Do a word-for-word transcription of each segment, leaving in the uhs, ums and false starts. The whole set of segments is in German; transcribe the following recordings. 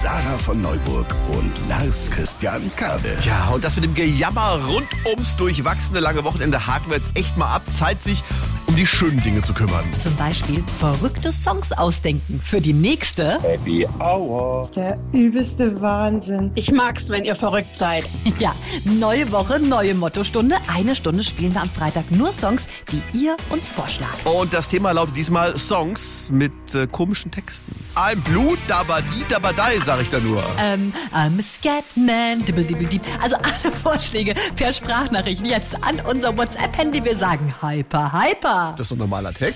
Sarah von Neuburg und Lars Christian Kade. Ja, und das mit dem Gejammer rund ums durchwachsene lange Wochenende haken wir jetzt echt mal ab. Zeit, sich um die schönen Dinge zu kümmern. Zum Beispiel verrückte Songs ausdenken für die nächste Happy Hour. Der übelste Wahnsinn. Ich mag's, wenn ihr verrückt seid. Ja, neue Woche, neue Mottostunde. Eine Stunde spielen wir am Freitag nur Songs, die ihr uns vorschlagt. Und das Thema lautet diesmal Songs mit äh, komischen Texten. I'm blue, dabadi, dabadai, sag ich da nur. Ähm, I'm a Scatman, dibble, dibble, dib. Also alle Vorschläge per Sprachnachricht jetzt an unser WhatsApp-Handy. Wir sagen Hyper, Hyper. Das ist doch normaler Text.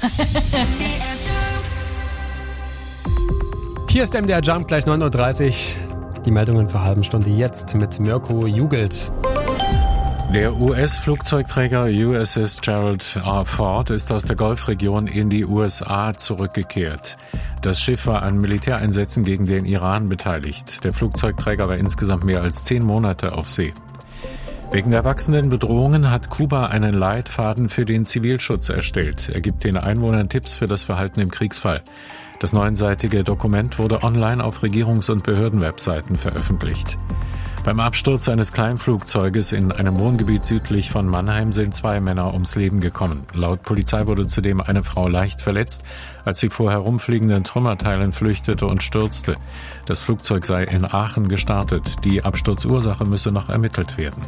Hier ist M D R Jump, gleich neun Uhr dreißig. Die Meldungen zur halben Stunde jetzt mit Mirko Jugelt. Der U S-Flugzeugträger U S S Gerald R. Ford ist aus der Golfregion in die U S A zurückgekehrt. Das Schiff war an Militäreinsätzen gegen den Iran beteiligt. Der Flugzeugträger war insgesamt mehr als zehn Monate auf See. Wegen der wachsenden Bedrohungen hat Kuba einen Leitfaden für den Zivilschutz erstellt. Er gibt den Einwohnern Tipps für das Verhalten im Kriegsfall. Das neunseitige Dokument wurde online auf Regierungs- und Behördenwebseiten veröffentlicht. Beim Absturz eines Kleinflugzeuges in einem Wohngebiet südlich von Mannheim sind zwei Männer ums Leben gekommen. Laut Polizei wurde zudem eine Frau leicht verletzt, als sie vor herumfliegenden Trümmerteilen flüchtete und stürzte. Das Flugzeug sei in Aachen gestartet. Die Absturzursache müsse noch ermittelt werden.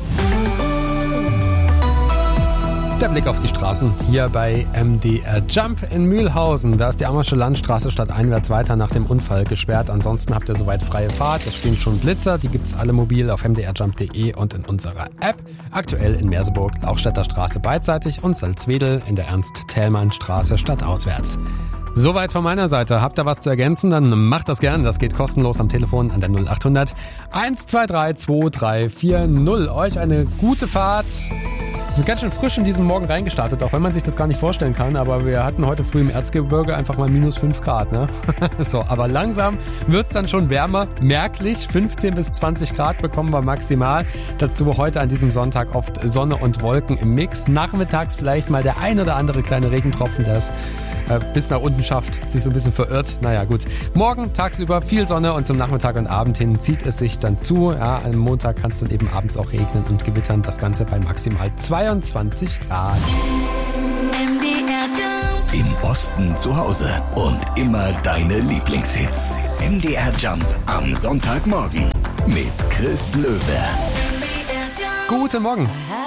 Der Blick auf die Straßen hier bei M D R Jump in Mühlhausen. Da ist die Ammersche Landstraße stadteinwärts weiter nach dem Unfall gesperrt. Ansonsten habt ihr soweit freie Fahrt. Es stehen schon Blitzer. Die gibt's alle mobil auf m d r jump punkt d e und in unserer App. Aktuell in Merseburg, Lauchstädter Straße beidseitig und Salzwedel in der Ernst-Thälmann-Straße stadtauswärts. Soweit von meiner Seite. Habt ihr was zu ergänzen, dann macht das gern. Das geht kostenlos am Telefon an der null acht hundert eins zwei drei zwei drei vier null. Euch eine gute Fahrt. Wir sind ganz schön frisch in diesen Morgen reingestartet, auch wenn man sich das gar nicht vorstellen kann. Aber wir hatten heute früh im Erzgebirge einfach mal minus fünf Grad. Ne? So, aber langsam wird's dann schon wärmer. Merklich fünfzehn bis zwanzig Grad bekommen wir maximal. Dazu heute an diesem Sonntag oft Sonne und Wolken im Mix. Nachmittags vielleicht mal der ein oder andere kleine Regentropfen, der es äh, bis nach unten schafft, sich so ein bisschen verirrt. Naja, gut. Morgen tagsüber viel Sonne und zum Nachmittag und Abend hin zieht es sich dann zu. Ja, am Montag kann es dann eben abends auch regnen und gewittern. Das Ganze bei maximal zweiundzwanzig Grad. Im Osten zu Hause und immer deine Lieblingshits. M D R Jump am Sonntagmorgen mit Chris Löwe. Guten Morgen.